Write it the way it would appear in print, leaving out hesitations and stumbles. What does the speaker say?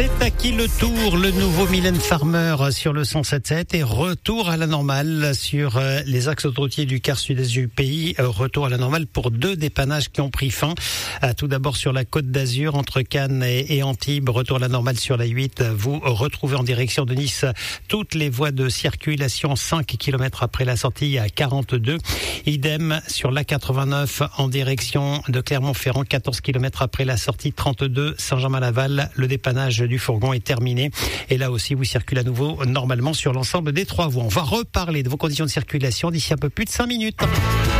C'est à qui le tour, le nouveau Mylène Farmer sur le 107.7 et retour à la normale sur les axes autoroutiers du quart sud-est du pays. Retour à la normale pour 2 dépannages qui ont pris fin. Tout d'abord sur la Côte d'Azur entre Cannes et Antibes. Retour à la normale sur la 8. Vous retrouvez en direction de Nice toutes les voies de circulation 5 km après la sortie à 42. Idem sur la 89 en direction de Clermont-Ferrand, 14 km après la sortie 32 Saint-Germain-Laval. Le dépannage du fourgon est terminé. Et là aussi, vous circulez à nouveau normalement sur l'ensemble des 3 voies. On va reparler de vos conditions de circulation d'ici un peu plus de 5 minutes.